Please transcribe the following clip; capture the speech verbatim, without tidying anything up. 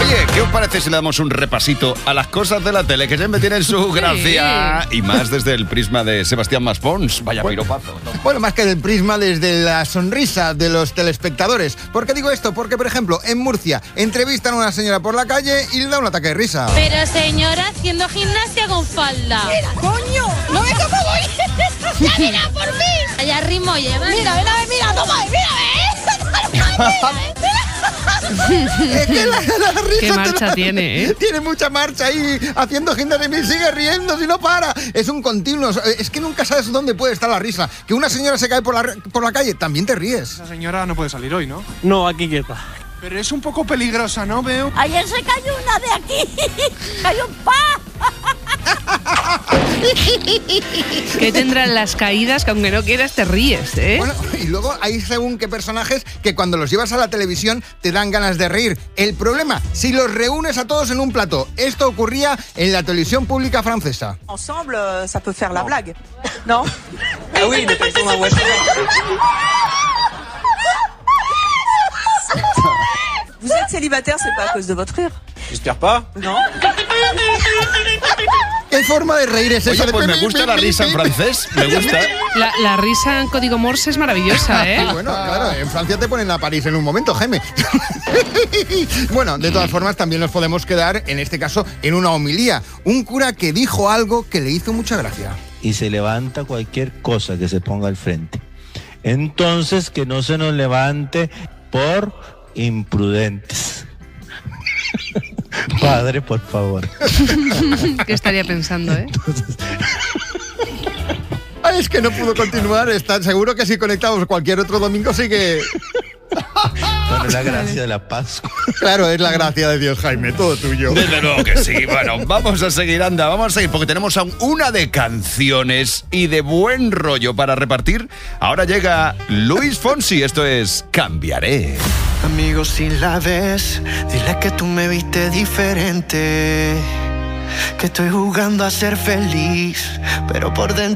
Oye, ¿qué os parece si le damos un repasito a las cosas de la tele que siempre tienen su gracia? Sí. Y más desde el prisma de Sebastián Maspons. Vaya bueno, piropazo. ¿No? Bueno, más que del prisma, desde la sonrisa de los telespectadores. ¿Por qué digo esto? Porque, por ejemplo, en Murcia entrevistan a una señora por la calle y le da un ataque de risa. Pero señora, haciendo gimnasia con falda. Mira, coño, no me cómo voy. Ya mira por mí. Allá ritmo lleva. Mira, mira, mira, toma, mira, eh. Es que la, la risa qué marcha la, tiene, ¿eh? Tiene mucha marcha ahí, haciendo gimnasia y sigue riendo si no para. Es un continuo, es que nunca sabes dónde puede estar la risa. Que una señora se cae por la, por la calle, también te ríes. Esa señora no puede salir hoy, ¿no? No, aquí quieta. Pero es un poco peligrosa, ¿no? Veo. Ayer se cayó una de aquí. Cayó un pa. ¿Qué tendrán las caídas que aunque no quieras te ríes, eh? Bueno, y luego hay según qué personajes que cuando los llevas a la televisión te dan ganas de reír. El problema, si los reúnes a todos en un plató. Esto ocurría en la televisión pública francesa. Ensemble, ça peut faire la blague. ¿No? Ah oui, mais t'as ma voix. Vous êtes célibataire, c'est pas à cause de votre rire. J'espère pas. Non. ¿Qué forma de reír es esa? Oye, pues me gusta la risa en francés, me gusta. La, la risa en código Morse es maravillosa, ¿eh? Bueno, claro, en Francia te ponen a París en un momento, Jaime. Bueno, de todas formas también nos podemos quedar, en este caso, en una homilía. Un cura que dijo algo que le hizo mucha gracia. Y se levanta cualquier cosa que se ponga al frente. Entonces, que no se nos levante por imprudentes. Padre, por favor. ¿Qué estaría pensando, eh? Entonces... Ay, es que no pudo continuar. Está seguro que si conectamos cualquier otro domingo sigue... Bueno, es la gracia de la Pascua. Claro, es la gracia de Dios, Jaime, todo tuyo. Desde luego que sí. Bueno, vamos a seguir, anda, vamos a seguir, porque tenemos aún una de canciones y de buen rollo para repartir. Ahora llega Luis Fonsi, esto es Cambiaré. Amigo, si la ves, dile que tú me viste diferente, que estoy jugando a ser feliz, pero por dentro